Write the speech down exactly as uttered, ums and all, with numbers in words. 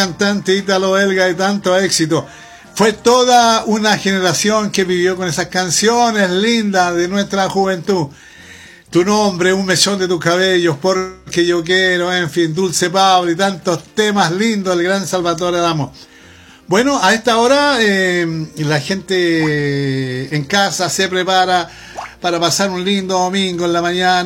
cantante ítalo-belga de tanto éxito. Fue toda una generación que vivió con esas canciones lindas de nuestra juventud. Tu nombre, un mechón de tus cabellos, porque yo quiero, en fin, Dulce Pablo y tantos temas lindos del gran Salvatore Adamo. Bueno, a esta hora eh, la gente en casa se prepara para pasar un lindo domingo en la mañana.